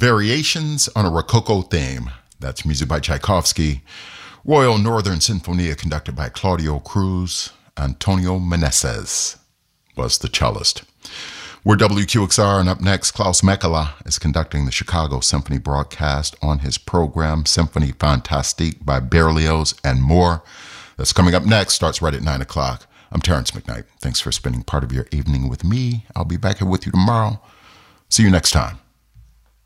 Variations on a Rococo Theme. That's music by Tchaikovsky. Royal Northern Sinfonia conducted by Claudio Cruz. Antonio Meneses was the cellist. We're WQXR, and up next, Klaus Mekala is conducting the Chicago Symphony broadcast on his program, Symphonie Fantastique by Berlioz and more. That's coming up next, starts right at 9 o'clock. I'm Terrence McKnight. Thanks for spending part of your evening with me. I'll be back here with you tomorrow. See you next time.